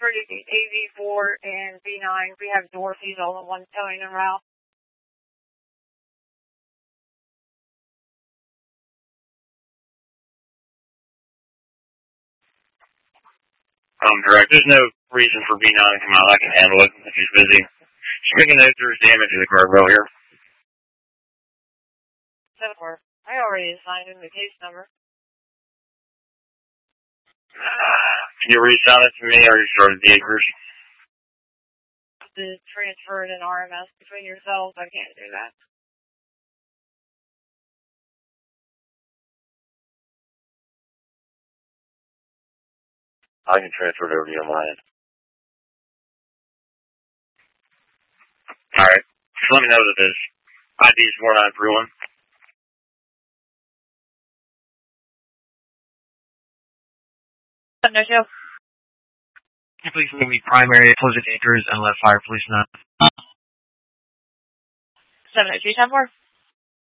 for the AV4 and B9. We have Dorothy's all in one towing and route. Direct. There's no reason for B9 to come out. I can handle it if he's busy. Just making note there's damage to the cargo here. 7-4. I already assigned him the case number. Can you resound it to me, or you started the acres? To transfer it in RMS between yourselves, I can't do that. I can transfer it over to you on my end. Alright. Just let me know that this ID is 4931. No show. Can you please give me primary opposite acres and let fire police know? 703-10-4.